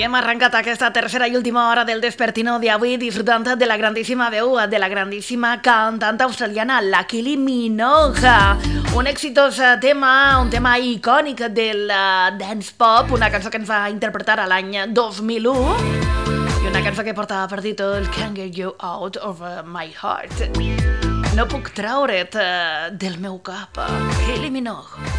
I hem arrencat aquesta tercera i última hora del Despertino d'avui disfrutant de la grandíssima veu de la grandíssima cantant australiana, la Kylie Minogue. Un exitós tema, un tema icònic del dance pop, una cançó que ens va interpretar a l'any 2001 i una cançó que porta per títol Can't Get You Out of My Heart. No puc traure't del meu cap, Kylie Minogue.